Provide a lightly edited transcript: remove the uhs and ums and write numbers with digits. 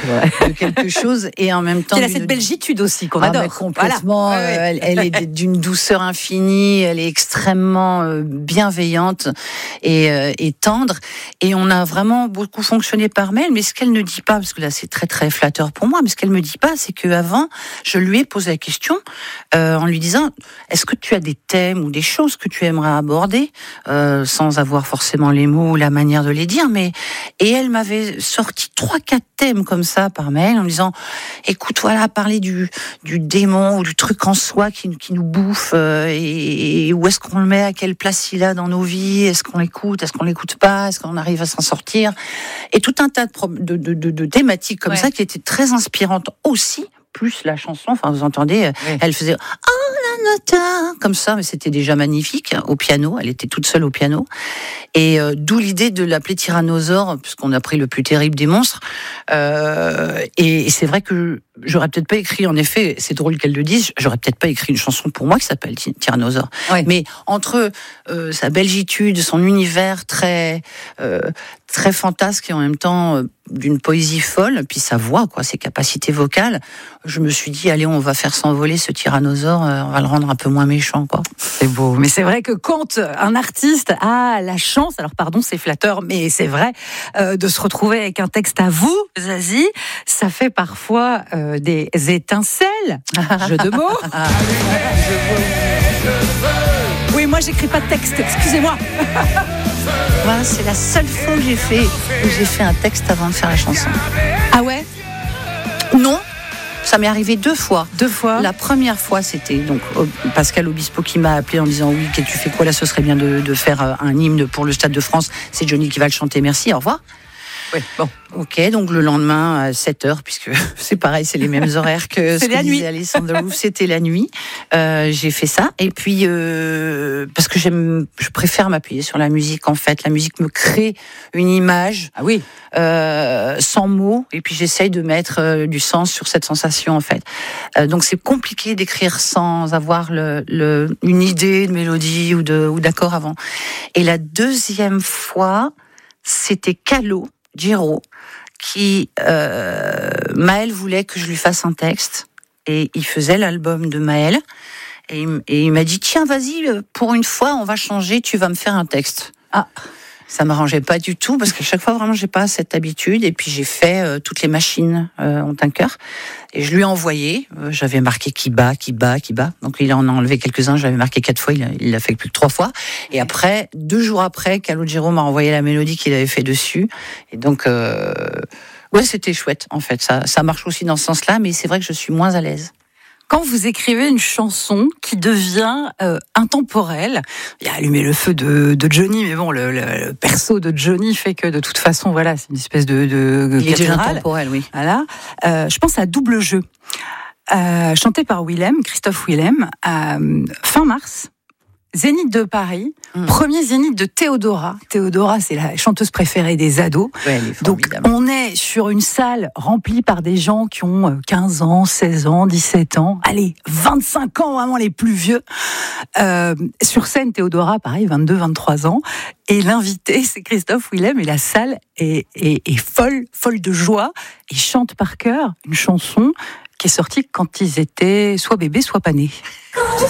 de quelque chose et en même temps. Elle a cette belgitude aussi qu'on adore. Mais complètement. Voilà. Elle est d'une douceur infinie. Elle est extrêmement bienveillante et tendre. Et on a vraiment beaucoup fonctionné par mail. Mais ce qu'elle ne dit pas, parce que là c'est très très flatteur pour moi, mais ce qu'elle me dit pas, c'est qu'avant, je lui ai posé la question en lui disant: est-ce que tu as des thèmes ou des choses que tu aimerais aborder, sans avoir forcément les mots ou la manière de les dire, et elle m'avait sorti 3-4 thèmes comme ça par mail en me disant: écoute, voilà, parler du démon ou du truc en soi qui nous bouffe, et où est-ce qu'on le met, à quelle place il a dans nos vies, est-ce qu'on l'écoute, est-ce qu'on l'écoute pas, est-ce qu'on arrive à s'en sortir, et tout un tas de thématiques comme ça qui étaient très inspirantes aussi, plus la chanson, enfin vous entendez, elle faisait comme ça, mais c'était déjà magnifique au piano, elle était toute seule au piano, et d'où l'idée de l'appeler Tyrannosaure, puisqu'on a pris le plus terrible des monstres, et c'est vrai que j'aurais peut-être pas écrit, en effet, c'est drôle qu'elle le dise, j'aurais peut-être pas écrit une chanson pour moi qui s'appelle Tyrannosaure, mais entre sa belgitude, son univers très fantasque et en même temps d'une poésie folle, puis sa voix, ses capacités vocales, je me suis dit, allez, on va faire s'envoler ce tyrannosaure, on va le rendre un peu moins méchant, C'est beau, mais c'est vrai que quand un artiste a la chance, alors pardon, c'est flatteur, mais c'est vrai, de se retrouver avec un texte à vous, Zazie, ça fait parfois des étincelles, jeu de mots. Oui, moi j'écris pas de texte, excusez-moi. Voilà, c'est la seule fois que j'ai fait un texte avant de faire la chanson. Ah ouais? Non, ça m'est arrivé 2 fois. 2 fois. La première fois, c'était donc Pascal Obispo qui m'a appelé en disant: oui, tu fais quoi là, ce serait bien de faire un hymne pour le Stade de France. C'est Johnny qui va le chanter, merci, au revoir. Oui, bon. Ok, donc le lendemain à 7h, puisque c'est pareil, c'est les mêmes horaires que ce que disait Alice on the Roof, c'était la nuit. J'ai fait ça, et puis parce que je préfère m'appuyer sur la musique en fait. La musique me crée une image, sans mots, et puis j'essaye de mettre du sens sur cette sensation en fait. Donc c'est compliqué d'écrire sans avoir une idée de mélodie ou d'accord avant. Et la deuxième fois, c'était Calo Giro qui Maël voulait que je lui fasse un texte, et il faisait l'album de Maël, et il m'a dit: tiens, vas-y, pour une fois on va changer, tu vas me faire un texte. Ça m'arrangeait pas du tout, parce qu'à chaque fois vraiment j'ai pas cette habitude, et puis j'ai fait toutes les machines ont un cœur, et je lui ai envoyé, j'avais marqué qui bat, donc il en a enlevé quelques-uns, j'avais marqué 4 fois, il l'a fait plus que 3 fois, et après 2 jours après, Calogero m'a envoyé la mélodie qu'il avait fait dessus, et donc c'était chouette en fait, ça marche aussi dans ce sens-là, mais c'est vrai que je suis moins à l'aise. Quand vous écrivez une chanson qui devient intemporelle, il y a Allumer le feu de Johnny, mais bon, le perso de Johnny fait que de toute façon, voilà, c'est une espèce de il est déjà intemporel, oui. Voilà. Je pense à Double Jeu, chanté par Christophe Willem, fin mars. Zénith de Paris, premier Zénith de Théodora. Théodora, c'est la chanteuse préférée des ados. Ouais, elle est donc, on est sur une salle remplie par des gens qui ont 15 ans, 16 ans, 17 ans. Allez, 25 ans, vraiment les plus vieux. Sur scène, Théodora, pareil, 22, 23 ans. Et l'invité, c'est Christophe Willem, et la salle est folle de joie. Ils chantent par cœur une chanson qui est sortie quand ils étaient soit bébés, soit pas nés.